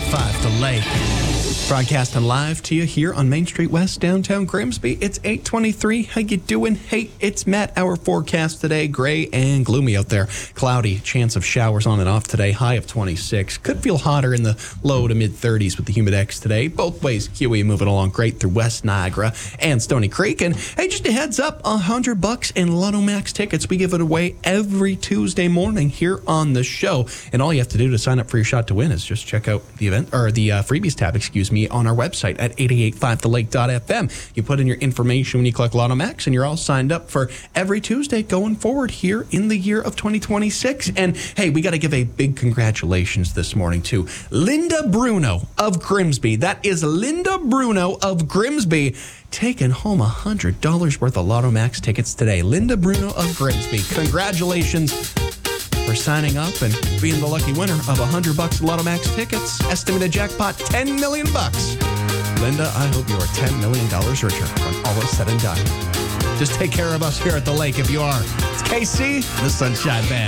88.5 The Lake. Broadcasting live to you here on Main Street West, downtown Grimsby. It's 8:23. How you doing? Hey, it's Matt. Our forecast today, gray and gloomy out there. Cloudy, chance of showers on and off today. High of 26. Could feel hotter in the low to mid-30s with the humidex today. Both ways, QE moving along great through West Niagara and Stony Creek. And hey, just a heads up, $100 in Lotto Max tickets. We give it away every Tuesday morning here on the show. And all you have to do to sign up for your shot to win is just check out the event, or the freebies tab, on our website at 885thelake.fm. You put in your information when you click Lotto Max, and you're all signed up for every Tuesday going forward here in the year of 2026. And hey, we got to give a big congratulations this morning to Linda Bruno of Grimsby. That is Linda Bruno of Grimsby, taking home $100 worth of Lotto Max tickets today. Linda Bruno of Grimsby, congratulations for signing up and being the lucky winner of $100 Lotto Max tickets. Estimated jackpot, $10 million. Linda, I hope you are $10 million richer when all is said and done. Just take care of us here at the lake if you are. It's KC, the Sunshine Band.